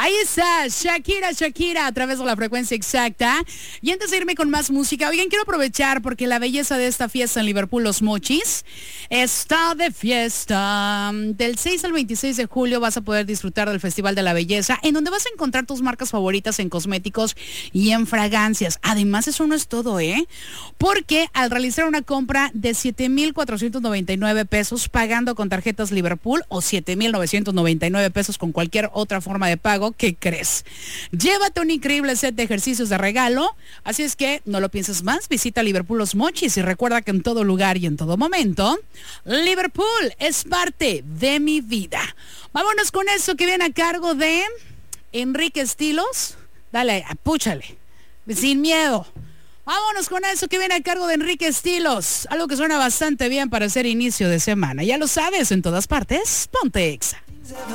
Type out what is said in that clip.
Ahí está, Shakira, a través de la frecuencia exacta. Y antes de irme con más música, oigan, quiero aprovechar porque la belleza de esta fiesta en Liverpool, Los Mochis, está de fiesta. Del 6 al 26 de julio vas a poder disfrutar del Festival de la Belleza, en donde vas a encontrar tus marcas favoritas en cosméticos y en fragancias. Además, eso no es todo, porque al realizar una compra de 7,499 pesos pagando con tarjetas Liverpool o 7,999 pesos con cualquier otra forma de pago, ¿qué crees? Llévate un increíble set de ejercicios de regalo, así es que no lo pienses más, visita Liverpool Los Mochis y recuerda que en todo lugar y en todo momento, Liverpool es parte de mi vida. Vámonos con eso que viene a cargo de Enrique Estilos. Dale, apúchale, sin miedo. Vámonos con eso que viene a cargo de Enrique Estilos. Algo que suena bastante bien para hacer inicio de semana. Ya lo sabes, en todas partes, ponte Exa.